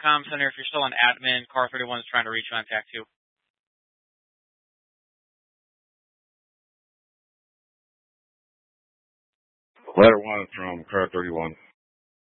comm center. If you're still on admin, Car 31 is trying to reach you on TAC 2. Ladder 1 from Car 31.